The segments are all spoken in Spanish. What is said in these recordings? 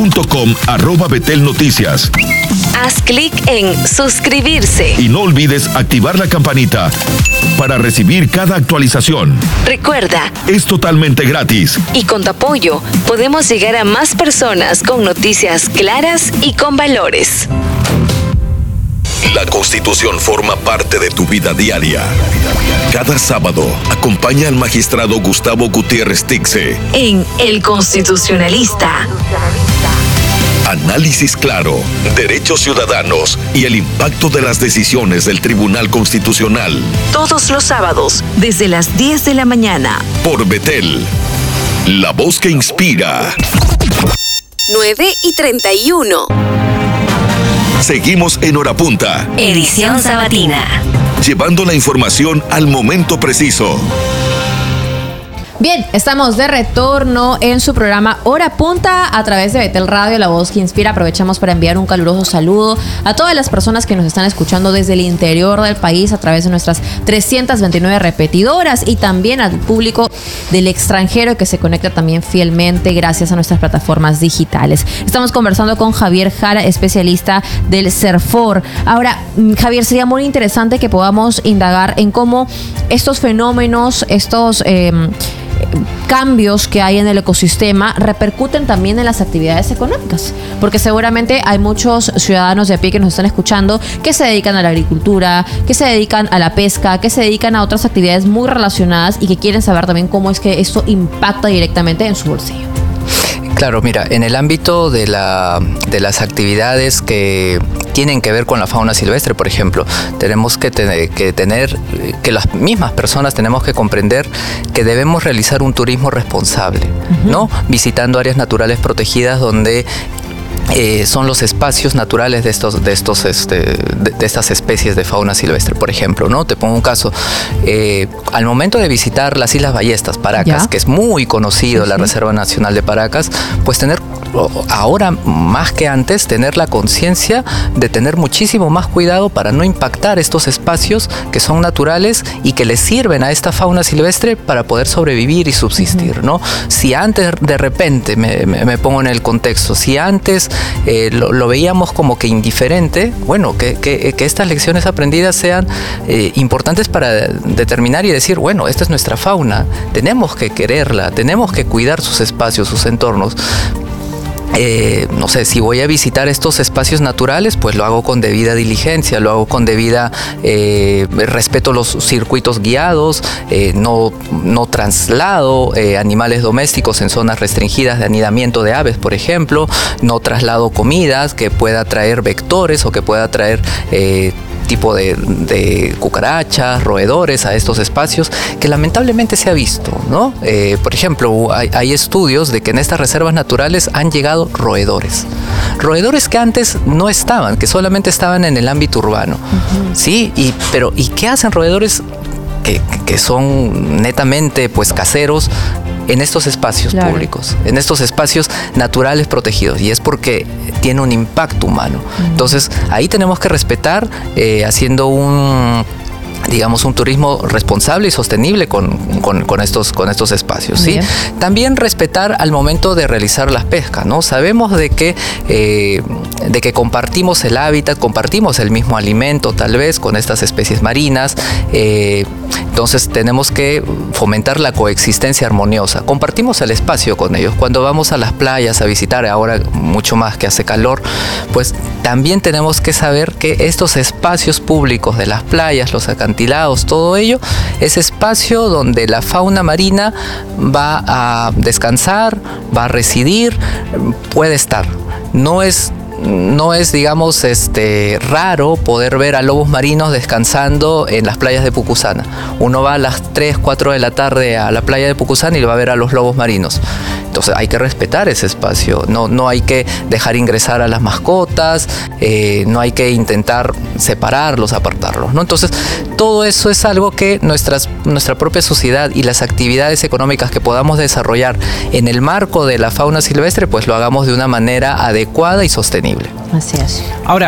twitter.com/Betel Noticias. Haz clic en suscribirse. Y no olvides activar la campanita para recibir cada actualización. Recuerda, es totalmente gratis. Y con tu apoyo podemos llegar a más personas con noticias claras y con valores. La Constitución forma parte de tu vida diaria. Cada sábado, acompaña al magistrado Gustavo Gutiérrez Tixe en El Constitucionalista. Análisis claro, derechos ciudadanos y el impacto de las decisiones del Tribunal Constitucional. Todos los sábados, desde las 10 de la mañana. Por Betel, la voz que inspira. 9:31. Seguimos en Hora Punta. Edición sabatina. Llevando la información al momento preciso. Bien, estamos de retorno en su programa Hora Punta a través de Betel Radio, la voz que inspira. Aprovechamos para enviar un caluroso saludo a todas las personas que nos están escuchando desde el interior del país a través de nuestras 329 repetidoras y también al público del extranjero que se conecta también fielmente gracias a nuestras plataformas digitales. Estamos conversando con Javier Jara, especialista del CERFOR. Ahora, Javier, sería muy interesante que podamos indagar en cómo estos fenómenos, estos cambios que hay en el ecosistema repercuten también en las actividades económicas, porque seguramente hay muchos ciudadanos de a pie que nos están escuchando que se dedican a la agricultura, que se dedican a la pesca, que se dedican a otras actividades muy relacionadas y que quieren saber también cómo es que esto impacta directamente en su bolsillo. Claro, mira, en el ámbito de las actividades que tienen que ver con la fauna silvestre, por ejemplo, tenemos que las mismas personas tenemos que comprender que debemos realizar un turismo responsable, ¿no? Visitando áreas naturales protegidas donde son los espacios naturales de estas especies de fauna silvestre. Por ejemplo, ¿no? Te pongo un caso. Al momento de visitar las Islas Ballestas, Paracas, que es muy conocido, la Reserva Nacional de Paracas, pues tener, ahora más que antes, tener la conciencia de tener muchísimo más cuidado para no impactar estos espacios que son naturales y que les sirven a esta fauna silvestre para poder sobrevivir y subsistir, ¿no? Si antes, de repente, me pongo en el contexto, si antes lo veíamos como que indiferente, bueno, que estas lecciones aprendidas sean importantes para determinar y decir, bueno, esta es nuestra fauna, tenemos que quererla, tenemos que cuidar sus espacios, sus entornos. No sé, si voy a visitar estos espacios naturales, pues lo hago con debida diligencia, lo hago con debida respeto los circuitos guiados, no traslado animales domésticos en zonas restringidas de anidamiento de aves, por ejemplo, no traslado comidas que pueda traer vectores o que pueda traer tipo de cucarachas, roedores a estos espacios, que lamentablemente se ha visto, ¿no? Por ejemplo, hay estudios de que en estas reservas naturales han llegado roedores que antes no estaban, que solamente estaban en el ámbito urbano, ¿sí? Pero ¿qué hacen roedores que son netamente pues caseros en estos espacios públicos, en estos espacios naturales protegidos? Y es porque tiene un impacto humano. Entonces ahí tenemos que respetar, haciendo un turismo responsable y sostenible con estos espacios, ¿sí? También respetar al momento de realizar las pescas, ¿no? Sabemos de que compartimos el hábitat, compartimos el mismo alimento tal vez con estas especies marinas, entonces tenemos que fomentar la coexistencia armoniosa. Compartimos el espacio con ellos. Cuando vamos a las playas a visitar, ahora mucho más que hace calor, pues también tenemos que saber que estos espacios públicos de las playas, los acantilados, todo ello, es espacio donde la fauna marina va a descansar, va a residir, puede estar. No es, digamos, raro poder ver a lobos marinos descansando en las playas de Pucusana. Uno va a las 3, 4 de la tarde a la playa de Pucusana y va a ver a los lobos marinos. Entonces hay que respetar ese espacio, no hay que dejar ingresar a las mascotas, no hay que intentar separarlos, apartarlos, ¿no? Entonces todo eso es algo que nuestra propia sociedad y las actividades económicas que podamos desarrollar en el marco de la fauna silvestre, pues lo hagamos de una manera adecuada y sostenible. Así es. Ahora,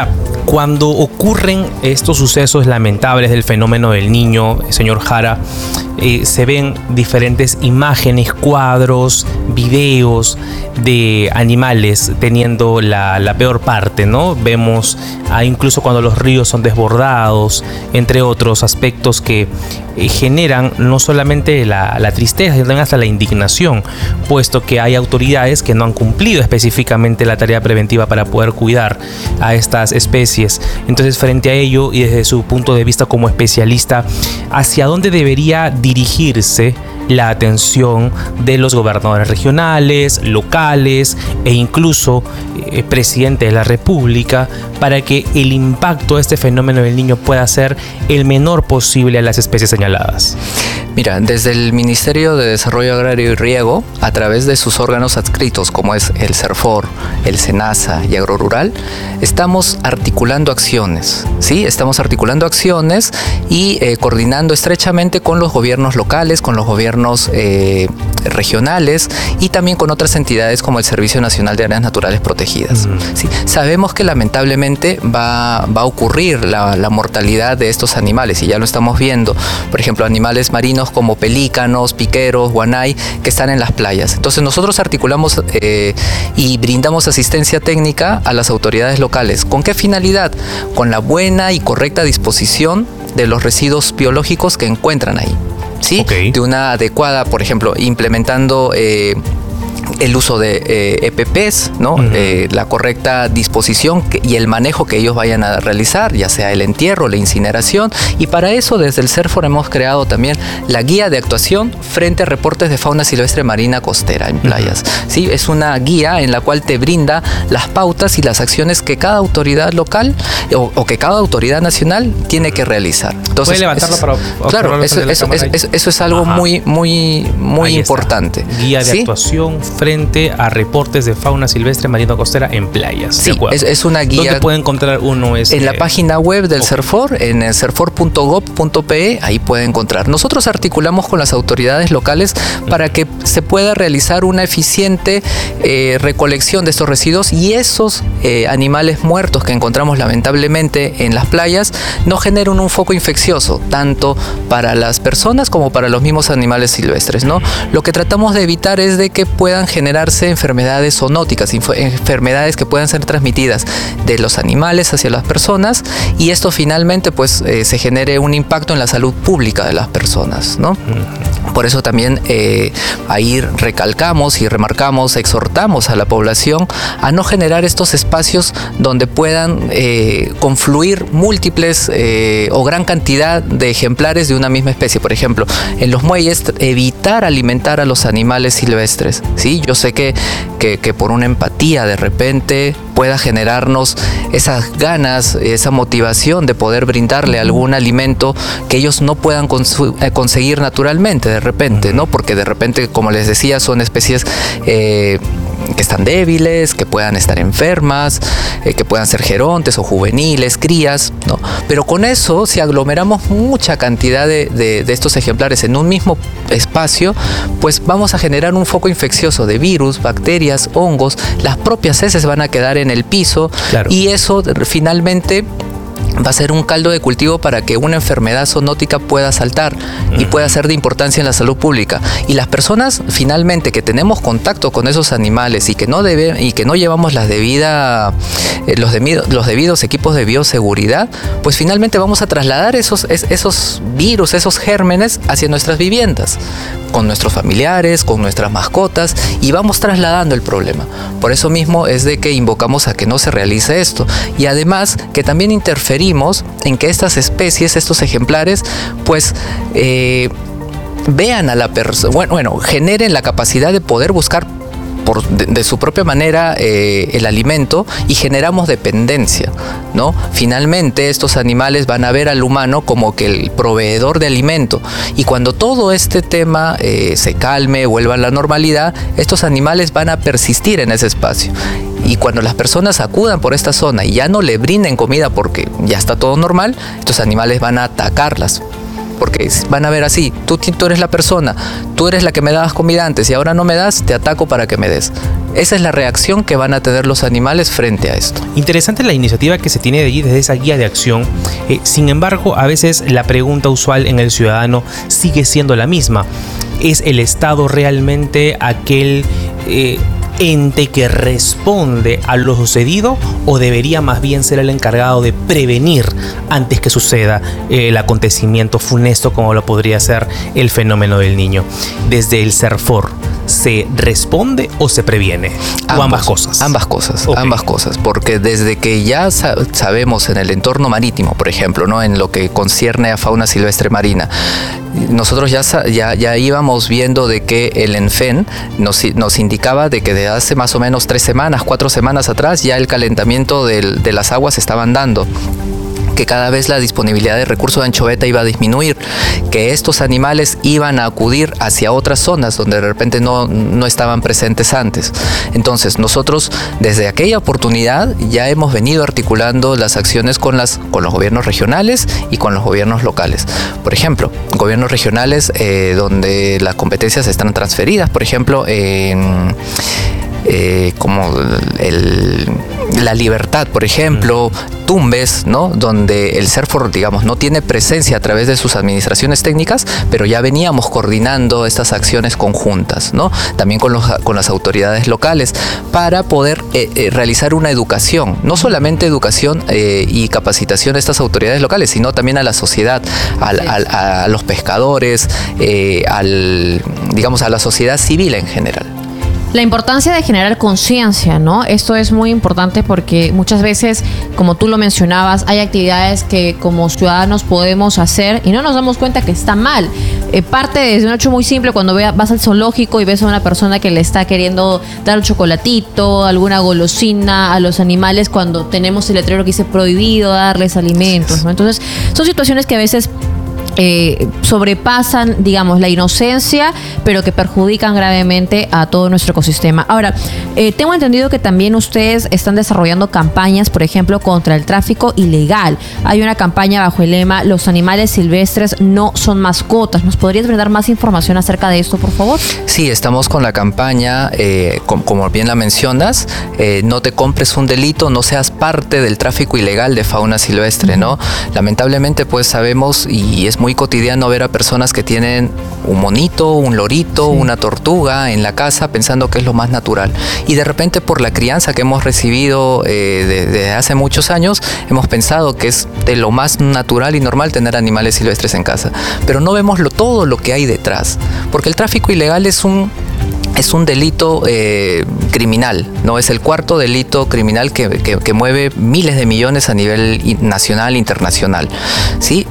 Cuando ocurren estos sucesos lamentables del fenómeno del Niño, señor Jara, se ven diferentes imágenes, cuadros, videos de animales teniendo la peor parte, ¿no? Vemos incluso cuando los ríos son desbordados, entre otros aspectos que generan no solamente la tristeza, sino también hasta la indignación, puesto que hay autoridades que no han cumplido específicamente la tarea preventiva para poder cuidar a estas especies. Entonces, frente a ello y desde su punto de vista como especialista, ¿hacia dónde debería dirigirse la atención de los gobernadores regionales, locales e incluso presidente de la República para que el impacto de este fenómeno del Niño pueda ser el menor posible a las especies señaladas? Mira, desde el Ministerio de Desarrollo Agrario y Riego, a través de sus órganos adscritos como es el CERFOR, el SENASA y Agrorural, estamos articulando acciones, ¿sí? Estamos articulando acciones y coordinando estrechamente con los gobiernos locales, con los gobiernos regionales y también con otras entidades como el Servicio Nacional de Áreas Naturales Protegidas. ¿Sí? Sabemos que lamentablemente va a ocurrir la mortalidad de estos animales y ya lo estamos viendo. Por ejemplo, animales marinos como pelícanos, piqueros, guanay, que están en las playas. Entonces nosotros articulamos y brindamos asistencia técnica a las autoridades locales. ¿Con qué finalidad? Con la buena y correcta disposición de los residuos biológicos que encuentran ahí. ¿Sí? Okay. De una adecuada, por ejemplo, implementando el uso de EPPs, ¿no? La correcta disposición y el manejo que ellos vayan a realizar, ya sea el entierro, la incineración, y para eso desde el CERFOR hemos creado también la guía de actuación frente a reportes de fauna silvestre marina costera en playas. ¿Sí? Es una guía en la cual te brinda las pautas y las acciones que cada autoridad local o que cada autoridad nacional tiene que realizar. Entonces, ¿puede levantarlo para claro, eso es algo muy importante. Guía de actuación frente a reportes de fauna silvestre marino costera en playas. Sí, es una guía. ¿Dónde puede encontrar uno? En la página web del CERFOR, en el cerfor.gov.pe, ahí puede encontrar. Nosotros articulamos con las autoridades locales para que se pueda realizar una eficiente recolección de estos residuos y esos animales muertos que encontramos lamentablemente en las playas no generan un foco infeccioso, tanto para las personas como para los mismos animales silvestres, ¿no? Lo que tratamos de evitar es de que puedan generarse enfermedades zoonóticas, enfermedades que puedan ser transmitidas de los animales hacia las personas y esto finalmente pues se genere un impacto en la salud pública de las personas, ¿no? Por eso también ahí recalcamos y remarcamos, exhortamos a la población a no generar estos espacios donde puedan confluir múltiples o gran cantidad de ejemplares de una misma especie. Por ejemplo, en los muelles evitar alimentar a los animales silvestres, ¿sí? Yo sé que por una empatía de repente pueda generarnos esas ganas, esa motivación de poder brindarle algún alimento que ellos no puedan conseguir naturalmente de repente, ¿no? Porque de repente, como les decía, son especies que están débiles, que puedan estar enfermas, que puedan ser gerontes o juveniles, crías, ¿no? Pero con eso, si aglomeramos mucha cantidad de estos ejemplares en un mismo espacio, pues vamos a generar un foco infeccioso de virus, bacterias, hongos, las propias heces van a quedar en el piso, claro. Y eso finalmente va a ser un caldo de cultivo para que una enfermedad zoonótica pueda saltar y pueda ser de importancia en la salud pública. Y las personas finalmente que tenemos contacto con esos animales y que no llevamos los debidos equipos de bioseguridad, pues finalmente vamos a trasladar esos virus, esos gérmenes hacia nuestras viviendas, con nuestros familiares, con nuestras mascotas, y vamos trasladando el problema. Por eso mismo es de que invocamos a que no se realice esto. Y además que también interferimos en que estas especies, estos ejemplares, pues vean a la persona, generen la capacidad de poder buscar de su propia manera el alimento y generamos dependencia, ¿no? Finalmente estos animales van a ver al humano como que el proveedor de alimento y cuando todo este tema se calme, vuelva a la normalidad, estos animales van a persistir en ese espacio. Y cuando las personas acudan por esta zona y ya no le brinden comida porque ya está todo normal, estos animales van a atacarlas. porque van a ver así, tú eres la persona, tú eres la que me dabas comida antes y ahora no me das, te ataco para que me des. Esa es la reacción que van a tener los animales frente a esto. Interesante la iniciativa que se tiene de allí desde esa guía de acción. Sin embargo, a veces la pregunta usual en el ciudadano sigue siendo la misma. ¿Es el Estado realmente aquel ente que responde a lo sucedido o debería más bien ser el encargado de prevenir antes que suceda el acontecimiento funesto como lo podría ser el fenómeno del niño? Desde el CERFOR, ¿se responde o se previene? ¿O ambas cosas? Ambas cosas, okay. Ambas cosas, porque desde que ya sabemos en el entorno marítimo, por ejemplo, ¿no? En lo que concierne a fauna silvestre marina, nosotros ya íbamos viendo de que el ENFEN nos indicaba de que de hace más o menos 3 semanas, 4 semanas atrás ya el calentamiento de las aguas estaban dando, que cada vez la disponibilidad de recursos de anchoveta iba a disminuir, que estos animales iban a acudir hacia otras zonas donde de repente no estaban presentes antes. Entonces nosotros desde aquella oportunidad ya hemos venido articulando las acciones con los gobiernos regionales y con los gobiernos locales. Por ejemplo, gobiernos regionales donde las competencias están transferidas, por ejemplo, como La Libertad, por ejemplo, Tumbes, ¿no? Donde el CERFOR, digamos, no tiene presencia a través de sus administraciones técnicas, pero ya veníamos coordinando estas acciones conjuntas, ¿no? También con las autoridades locales para poder realizar una educación, no solamente educación y capacitación a estas autoridades locales, sino también a la sociedad, a los pescadores, digamos, a la sociedad civil en general. La importancia de generar conciencia, ¿no? Esto es muy importante porque muchas veces, como tú lo mencionabas, hay actividades que como ciudadanos podemos hacer y no nos damos cuenta que está mal. Parte desde un hecho muy simple, cuando vas al zoológico y ves a una persona que le está queriendo dar un chocolatito, alguna golosina a los animales, cuando tenemos el letrero que dice prohibido darles alimentos, ¿no? Entonces, son situaciones que a veces sobrepasan, digamos, la inocencia, pero que perjudican gravemente a todo nuestro ecosistema. Ahora, tengo entendido que también ustedes están desarrollando campañas, por ejemplo, contra el tráfico ilegal. Hay una campaña bajo el lema "Los animales silvestres no son mascotas". ¿Nos podrías brindar más información acerca de esto, por favor? Sí, estamos con la campaña, como bien la mencionas, no te compres un delito, no seas parte del tráfico ilegal de fauna silvestre, ¿no? Lamentablemente, pues sabemos, y es muy cotidiano ver a personas que tienen un monito, un lorito, una tortuga en la casa pensando que es lo más natural. Y de repente, por la crianza que hemos recibido desde hace muchos años, hemos pensado que es de lo más natural y normal tener animales silvestres en casa. Pero no vemos todo lo que hay detrás, porque el tráfico ilegal es un delito criminal, ¿no? Es el cuarto delito criminal que mueve miles de millones a nivel nacional e internacional, ¿sí?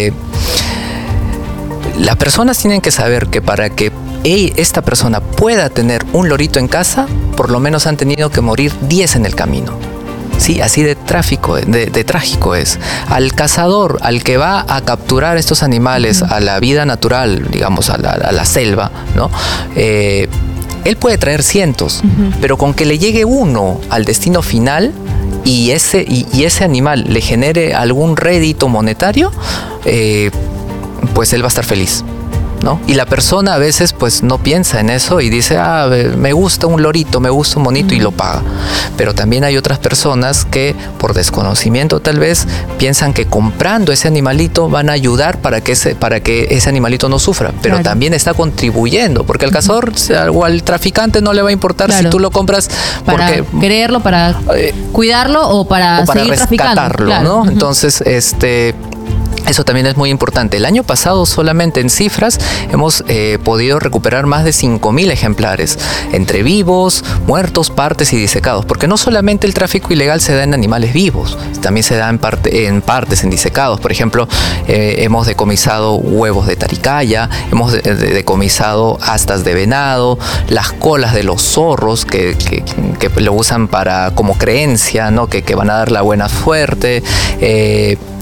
Las personas tienen que saber que para que esta persona pueda tener un lorito en casa, por lo menos han tenido que morir 10 en el camino. Sí, así de trágico es. Al cazador, al que va a capturar estos animales a la vida natural, digamos, a la selva, ¿no? Él puede traer cientos, pero con que le llegue uno al destino final y ese animal le genere algún rédito monetario, pues él va a estar feliz, ¿no? Y la persona a veces pues no piensa en eso y dice, me gusta un lorito, me gusta un monito, y lo paga. Pero también hay otras personas que por desconocimiento tal vez piensan que comprando ese animalito van a ayudar para que ese animalito no sufra, pero también está contribuyendo, porque al cazador o al traficante no le va a importar si tú lo compras para quererlo, para cuidarlo o para seguir rescatarlo, ¿no? Entonces, eso también es muy importante. El año pasado, solamente en cifras, hemos podido recuperar más de 5.000 ejemplares, entre vivos, muertos, partes y disecados. Porque no solamente el tráfico ilegal se da en animales vivos, también se da en partes, en disecados. Por ejemplo, hemos decomisado huevos de taricaya, hemos decomisado astas de venado, las colas de los zorros que lo usan como creencia, ¿no? Que van a dar la buena suerte.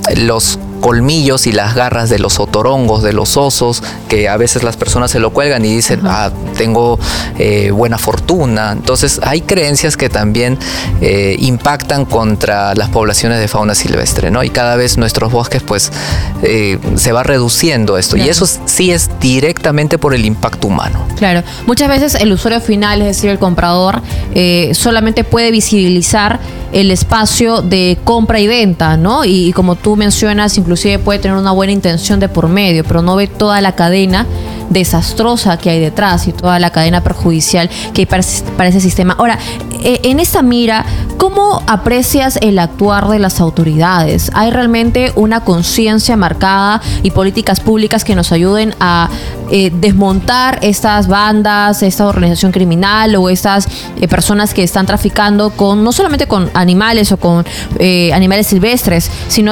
los colmillos y las garras de los otorongos, de los osos, que a veces las personas se lo cuelgan y dicen, tengo buena fortuna. Entonces hay creencias que también impactan contra las poblaciones de fauna silvestre, ¿no? Y cada vez nuestros bosques pues se va reduciendo esto. Claro. Y eso sí es directamente por el impacto humano. Claro. Muchas veces el usuario final, es decir, el comprador, solamente puede visibilizar el espacio de compra y venta, ¿no? Y como tú mencionas, inclusive puede tener una buena intención de por medio, pero no ve toda la cadena desastrosa que hay detrás y toda la cadena perjudicial que hay para ese sistema. Ahora, en esta mira, ¿cómo aprecias el actuar de las autoridades? ¿Hay realmente una conciencia marcada y políticas públicas que nos ayuden a desmontar estas bandas, esta organización criminal o estas personas que están traficando con no solamente con animales o con animales silvestres, sino